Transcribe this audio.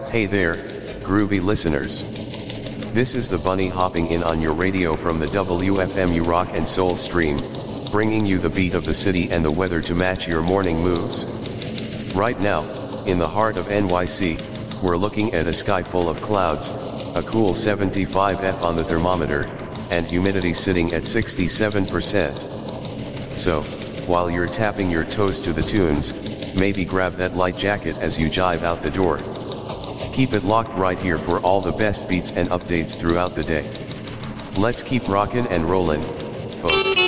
Hey there, groovy listeners. This is the Bunny hopping in on your radio from the WFMU Rock and Soul stream, bringing you the beat of the city and the weather to match your morning moves. Right now, in the heart of NYC, we're looking at a sky full of clouds, a cool 75 on the thermometer, and humidity sitting at 67%. So, while you're tapping your toes to the tunes, maybe grab that light jacket as you jive out the door. Keep it locked right here for all the best beats and updates throughout the day. Let's keep rockin' and rollin'.